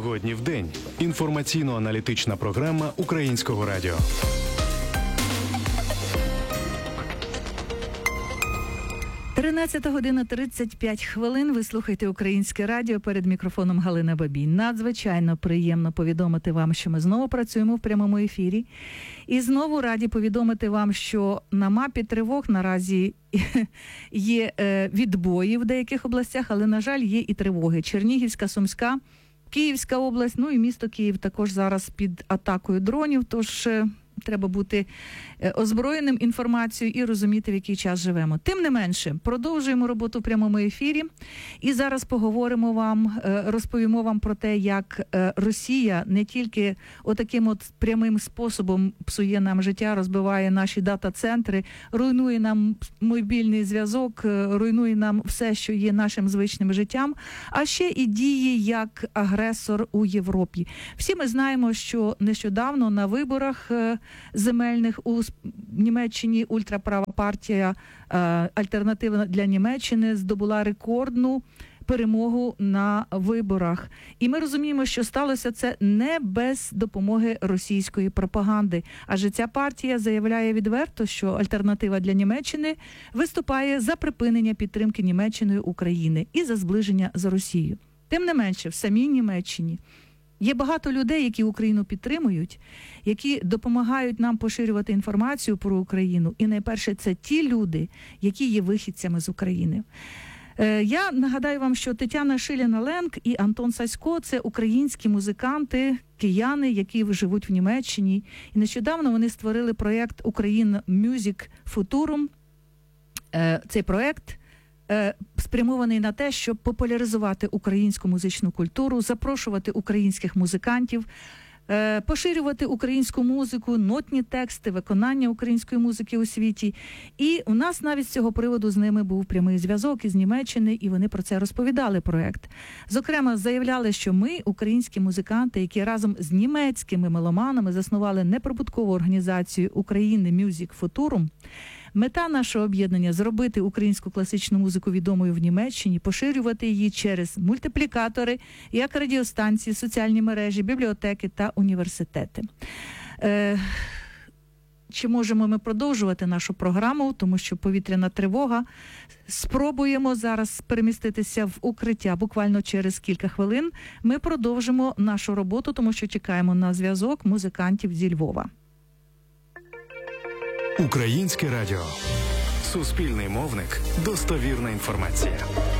Сьогодні в день. Інформаційно-аналітична програма Українського радіо. Година 35 хвилин. Ви слухаєте Українське радіо. Перед мікрофоном Галина Бабій. Надзвичайно приємно повідомити вам, що ми знову працюємо в прямому ефірі. І знову раді повідомити вам, що на мапі тривог наразі є відбої в деяких областях, але, на жаль, є і тривоги. Чернігівська, Сумська, Київська область, ну і місто Київ також зараз під атакою дронів, тож треба бути озброєним інформацією і розуміти, в який час живемо. Тим не менше, продовжуємо роботу в прямому ефірі. І зараз поговоримо вам, розповімо вам про те, як Росія не тільки отаким от прямим способом псує нам життя, розбиває наші дата-центри, руйнує нам мобільний зв'язок, руйнує нам все, що є нашим звичним життям, а ще і діє як агресор у Європі. Всі ми знаємо, що нещодавно на виборах земельних у Німеччині ультраправа партія «Альтернатива для Німеччини» здобула рекордну перемогу на виборах. І ми розуміємо, що сталося це не без допомоги російської пропаганди. Адже ця партія заявляє відверто, що «Альтернатива для Німеччини» виступає за припинення підтримки Німеччиною України і за зближення з Росією. Тим не менше, в самій Німеччині є багато людей, які Україну підтримують, які допомагають нам поширювати інформацію про Україну. І найперше, це ті люди, які є вихідцями з України. Я нагадаю вам, що Тетяна Шиліна-Ленк і Антон Сасько – це українські музиканти, кияни, які живуть в Німеччині. І нещодавно вони створили проєкт «Ukraine Music Futurum». Цей проєкт спрямований на те, щоб популяризувати українську музичну культуру, запрошувати українських музикантів, поширювати українську музику, нотні тексти, виконання української музики у світі. І у нас навіть з цього приводу з ними був прямий зв'язок із Німеччини, і вони про це розповідали, проєкт. Зокрема, заявляли, що ми, українські музиканти, які разом з німецькими меломанами заснували неприбуткову організацію «Ukraine Music Futurum», мета нашого об'єднання – зробити українську класичну музику відомою в Німеччині, поширювати її через мультиплікатори, як радіостанції, соціальні мережі, бібліотеки та університети. Чи можемо ми продовжувати нашу програму, тому що повітряна тривога. Спробуємо зараз переміститися в укриття буквально через кілька хвилин. Ми продовжимо нашу роботу, тому що чекаємо на зв'язок музикантів зі Львова. Українське радіо. Суспільний мовник. Достовірна інформація.